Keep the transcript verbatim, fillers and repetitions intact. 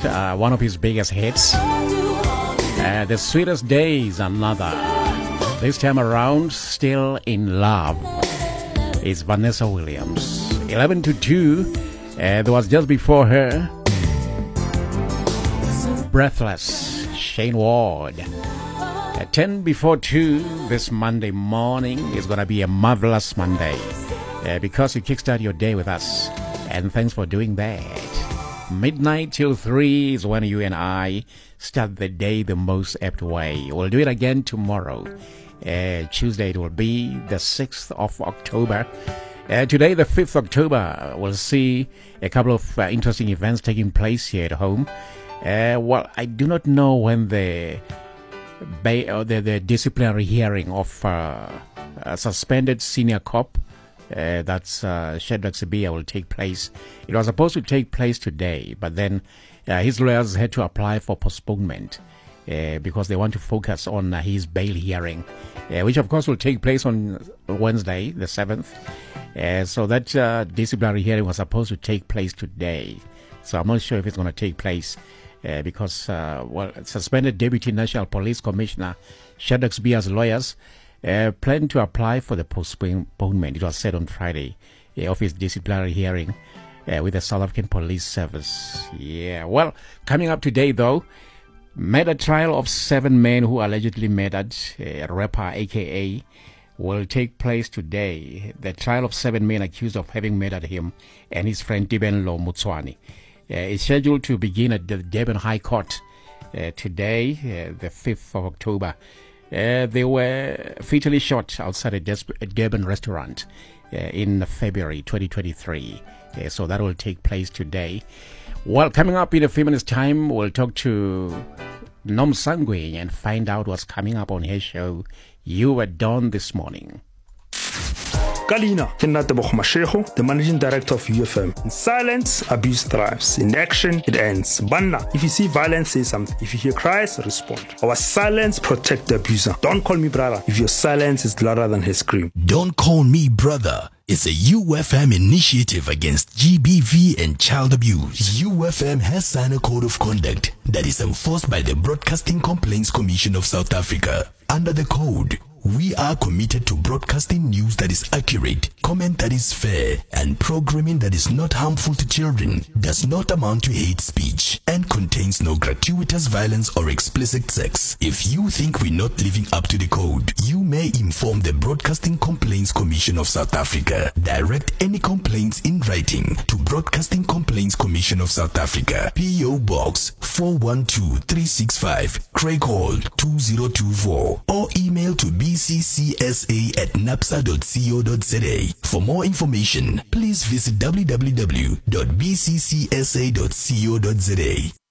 uh, one of his biggest hits. Uh, the Sweetest Days, another. This time around, Still in Love. It's Vanessa Williams. eleven to two. Uh, there was just before her, Breathless, Shane Ward. At ten before two this Monday morning is going to be a marvelous Monday uh, because you kickstart your day with us. And thanks for doing that. Midnight till three is when you and I start the day the most apt way. We'll do it again tomorrow. Uh, Tuesday it will be the sixth of October. Uh, today, the fifth of October, we'll see a couple of uh, interesting events taking place here at home. Uh, well, I do not know when the ba- uh, the, the disciplinary hearing of uh, a suspended senior cop, uh, that's uh, Shadrach Sibiya, will take place. It was supposed to take place today, but then uh, his lawyers had to apply for postponement uh, because they want to focus on uh, his bail hearing, uh, which of course will take place on Wednesday, the seventh. Uh, so that uh, disciplinary hearing was supposed to take place today. So I'm not sure if it's going to take place uh, because, uh, well, suspended Deputy National Police Commissioner Shadrach Sibiya's lawyers uh, plan to apply for the postponement. It was said on Friday uh, of his disciplinary hearing uh, with the South African Police Service. Yeah, well, coming up today, though, murder trial of seven men who allegedly murdered a rapper, a k a will take place today. The trial of seven men accused of having murdered him and his friend Tibenlo Mutswani uh, is scheduled to begin at the Durban High Court uh, today, uh, the fifth of October. Uh, they were fatally shot outside a, Des- a Durban restaurant uh, in February twenty twenty-three. Uh, so that will take place today. Well, coming up in a few minutes' time, we'll talk to Nom Sangwe and find out what's coming up on his show, You Were Done This Morning. Kalina, Kinatabo Masheho, the managing director of U F M. In silence, abuse thrives. In action, it ends. Banna, if you see violence, say something. If you hear cries, respond. Our silence protect the abuser. Don't call me brother if your silence is louder than his scream. Don't Call Me Brother. It's a U F M initiative against G B V and child abuse. U F M has signed a code of conduct that is enforced by the Broadcasting Complaints Commission of South Africa. Under the code, we are committed to broadcasting news that is accurate, comment that is fair, and programming that is not harmful to children, does not amount to hate speech, and contains no gratuitous violence or explicit sex. If you think we're not living up to the code, you may inform the Broadcasting Complaints Commission of South Africa. Direct any complaints in writing to Broadcasting Complaints Commission of South Africa, P O Box four one two three six five, Craig Hall two zero two four, or email to b c c s a at napsa dot co dot z a. For more information, please visit w w w dot b c c s a dot co dot z a.